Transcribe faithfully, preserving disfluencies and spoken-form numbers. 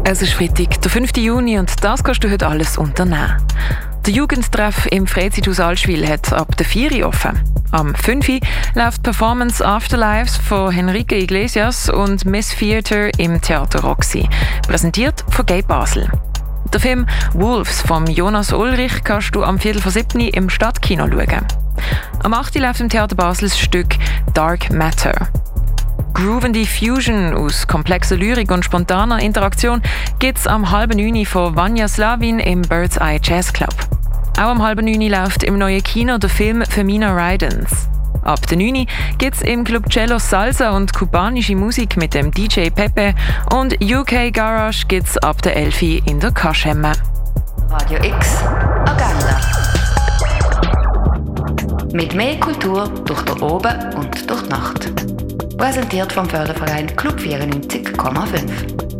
Es ist Freitag, der fünften Juni, und das kannst du heute alles unternehmen. Der Jugendtreff im Freizeithaus Allschwil hat ab der vier Uhr offen. Am fünf Uhr läuft die Performance Afterlives von Henrique Iglesias und Miss Theater im Theater Roxy, präsentiert von Gabe Basel. Der Film «Wolves» von Jonas Ulrich kannst du am Viertel vor siebten im Stadtkino schauen. Am acht Uhr läuft im Theater Basel das Stück «Dark Matter». Groovende Fusion aus komplexer Lyrik und spontaner Interaktion gibt's am halben neun von Vanya Slavin im Bird's Eye Jazz Club. Auch am halben neun läuft im neuen Kino der Film Femina Rydens. Ab der neun gibt's im Club Cello Salsa und kubanische Musik mit dem D J Pepe, und U K Garage gibt's ab der elf in der Kaschemme. Radio X Agenda. Mit mehr Kultur durch den Oben und durch die Nacht. Präsentiert vom Förderverein Club vierundneunzig Komma fünf.